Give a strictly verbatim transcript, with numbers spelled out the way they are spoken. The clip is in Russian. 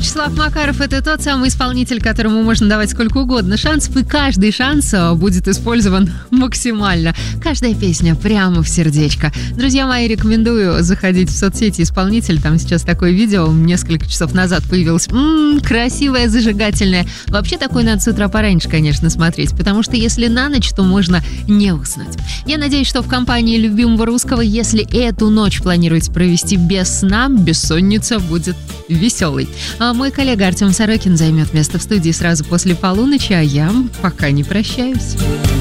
Вячеслав Макаров — это тот самый исполнитель, которому можно давать сколько угодно шансов, и каждый шанс будет использован максимально. Каждая песня прямо в сердечко. Друзья мои, рекомендую заходить в соцсети исполнителя. Там сейчас такое видео несколько часов назад появилось. Ммм, красивое, зажигательное. Вообще такое надо с утра пораньше, конечно, смотреть, потому что если на ночь, то можно не уснуть. Я надеюсь, что в компании любимого русского, если эту ночь планируете провести без сна, бессонница будет веселой. А мой коллега Артем Сорокин займет место в студии сразу после полуночи, а я пока не прощаюсь.